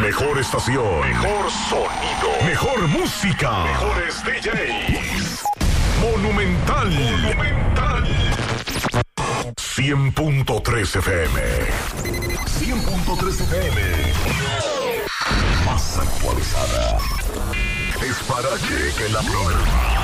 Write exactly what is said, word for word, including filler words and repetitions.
mejor estación, mejor sonido, mejor música, mejores D Js. Monumental. Monumental. cien punto tres F M. cien punto tres F M. Más actualizada. Es para que llegue la prueba.